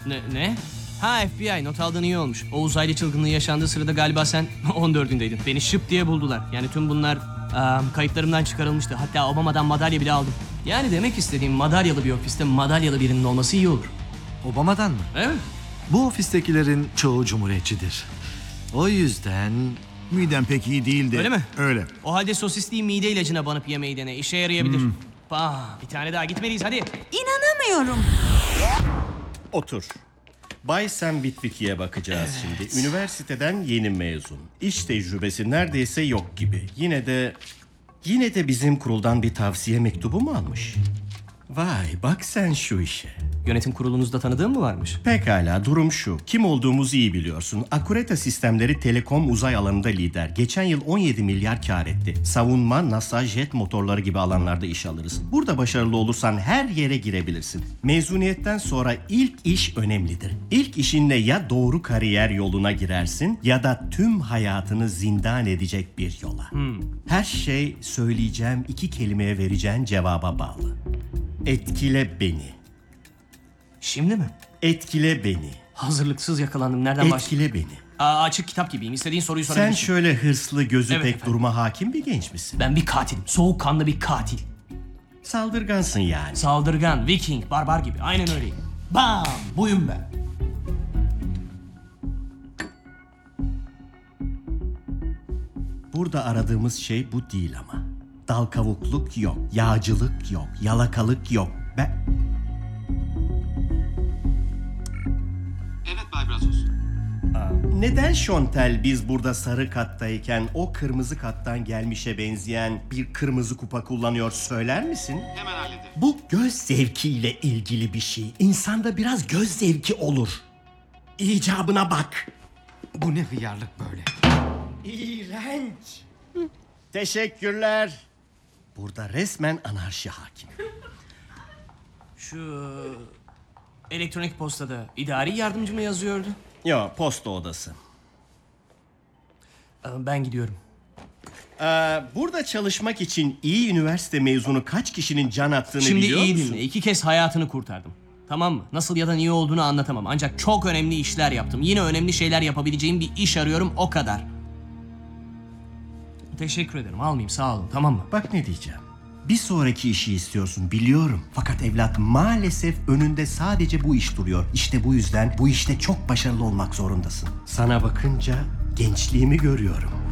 Ne? Ha, FBI, not aldığın iyi olmuş. O uzaylı çılgınlığı yaşandığı sırada galiba sen 14'ündeydin. Beni şıp diye buldular. Yani tüm bunlar kayıtlarımdan çıkarılmıştı. Hatta Obama'dan madalya bile aldım. Yani demek istediğim, madalyalı bir ofiste madalyalı birinin olması iyi olur. Obama'dan mı? Evet. Bu ofistekilerin çoğu cumhuriyetçidir. O yüzden... Miden pek iyi değildi. Öyle mi? Öyle. O halde sosisliği mide ilacına banıp yemeyi dene. İşe yarayabilir. Bir tane daha, gitmeliyiz hadi. İnanamıyorum. Otur. Bay Sam Witwicky'e bakacağız şimdi. Üniversiteden yeni mezun. İş tecrübesi neredeyse yok gibi. Yine de bizim kuruldan bir tavsiye mektubu mu almış? Vay, bak sen şu işe. Yönetim kurulunuzda tanıdığın mı varmış? Pekala, durum şu. Kim olduğumuzu iyi biliyorsun. Akureta Sistemleri telekom uzay alanında lider. Geçen yıl 17 milyar kar etti. Savunma, NASA, jet motorları gibi alanlarda iş alırız. Burada başarılı olursan her yere girebilirsin. Mezuniyetten sonra ilk iş önemlidir. İlk işinle ya doğru kariyer yoluna girersin ya da tüm hayatını zindan edecek bir yola. Her şey söyleyeceğim 2 kelimeye vereceğin cevaba bağlı. Etkile beni. Şimdi mi? Etkile beni. Hazırlıksız yakalandım. Nereden başlayayım? Etkile beni. Açık kitap gibiyim. İstediğin soruyu Sen sorabilirsin. şöyle hırslı, gözü Evet pek efendim. duruma hakim bir genç misin? Ben bir katilim. Soğukkanlı bir katil. Saldırgansın yani. Saldırgan, Viking, barbar gibi. Aynen öyleyim. Bam! Buyum ben. Burada aradığımız şey bu değil ama. Dal kavukluk yok, yağcılık yok, yalakalık yok. Evet Bay Brazos. Neden Şontel biz burada sarı kattayken o kırmızı kattan gelmişe benzeyen bir kırmızı kupa kullanıyor söyler misin? Hemen hallederim. Bu göz zevkiyle ilgili bir şey. İnsanda biraz göz zevki olur. İcabına bak. Bu ne hıyarlık böyle? İğrenç. Teşekkürler. Burada resmen anarşi hakim. Şu elektronik postada idari yardımcı mı yazıyordu? Yo, posta odası. Ben gidiyorum. Burada çalışmak için iyi üniversite mezunu kaç kişinin can attığını Şimdi biliyor iyi musun? dinle. 2 kez hayatını kurtardım. Tamam mı? Nasıl ya da niye olduğunu anlatamam. Ancak çok önemli işler yaptım. Yine önemli şeyler yapabileceğim bir iş arıyorum, o kadar. Teşekkür ederim. Almayayım, sağ olun. Tamam mı? Bak ne diyeceğim. Bir sonraki işi istiyorsun biliyorum. Fakat evlat maalesef önünde sadece bu iş duruyor. İşte bu yüzden bu işte çok başarılı olmak zorundasın. Sana bakınca gençliğimi görüyorum.